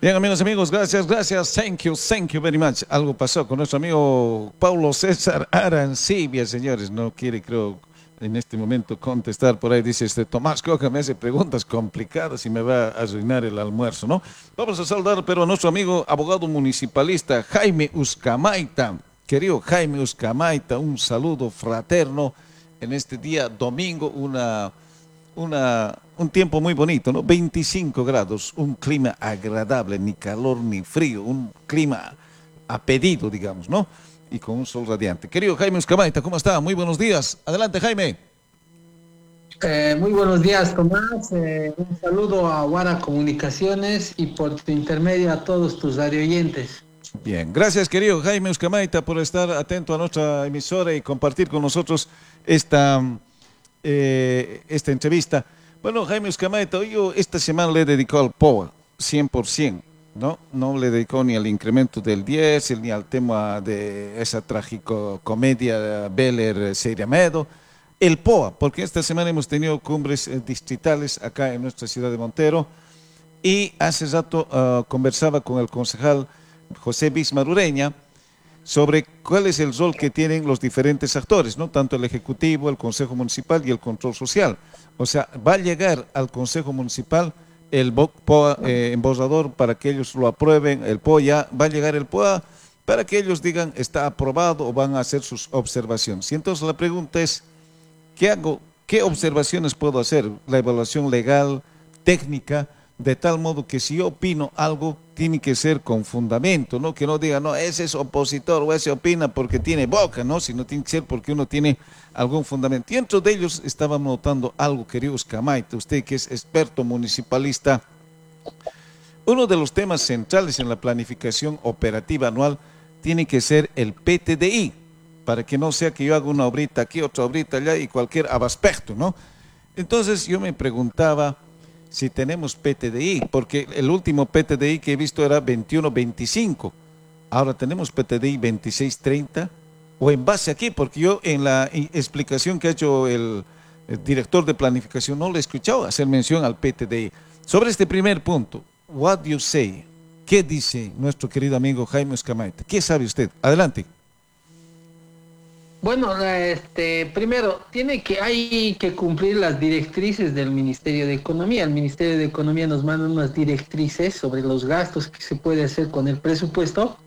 Bien, amigos, gracias. Thank you very much. Algo pasó con nuestro amigo Paulo César Arancibia, señores. No quiere, creo, en este momento contestar por ahí. Dice Tomás, creo que me hace preguntas complicadas y me va a arruinar el almuerzo, ¿no? Vamos a saludar, pero a nuestro amigo abogado municipalista Jaime Uscamaita. Querido Jaime Uscamaita, un saludo fraterno en este día domingo, un tiempo muy bonito, ¿no? 25 grados, un clima agradable, ni calor ni frío, un clima a pedido, digamos, ¿no? Y con un sol radiante. Querido Jaime Uscamaita, ¿cómo está? Muy buenos días. Adelante, Jaime. Muy buenos días, Tomás. Un saludo a Guara Comunicaciones y por tu intermedio a todos tus radioyentes. Bien, gracias, querido Jaime Uscamaita, por estar atento a nuestra emisora y compartir con nosotros esta entrevista. Bueno, Jaime Uscamaita, yo esta semana le he dedicado al POA, 100%, ¿no? No le dedicó ni al incremento del diésel, ni al tema de esa trágico comedia Beller Seriamedo. El POA, porque esta semana hemos tenido cumbres distritales acá en nuestra ciudad de Montero y hace rato conversaba con el concejal José Bismar Ureña sobre cuál es el rol que tienen los diferentes actores, ¿no? Tanto el Ejecutivo, el Consejo Municipal y el Control Social. O sea, va a llegar al Consejo Municipal el POA embossador para que ellos lo aprueben, el POA ya va a llegar el POA para que ellos digan está aprobado o van a hacer sus observaciones. Y entonces la pregunta es, ¿qué hago? ¿Qué observaciones puedo hacer? La evaluación legal, técnica, de tal modo que si yo opino algo, tiene que ser con fundamento, ¿no? Que no diga, no, ese es opositor o ese opina porque tiene boca, ¿no? Sino tiene que ser porque uno tiene algún fundamento. Y dentro de ellos estábamos notando algo, querido Uscamaita, usted que es experto municipalista. Uno de los temas centrales en la planificación operativa anual tiene que ser el PTDI, para que no sea que yo haga una obrita aquí, otra obrita allá y cualquier aspecto, ¿no? Entonces yo me preguntaba si tenemos PTDI, porque el último PTDI que he visto era 21-25, ahora tenemos PTDI 26-30, o en base aquí, porque yo en la explicación que ha hecho el director de planificación no le he escuchado hacer mención al PTDI. Sobre este primer punto, what do you say? ¿Qué dice nuestro querido amigo Jaime Uscamaita? ¿Qué sabe usted? Adelante. Bueno, primero, hay que cumplir las directrices del Ministerio de Economía. El Ministerio de Economía nos manda unas directrices sobre los gastos que se puede hacer con el presupuesto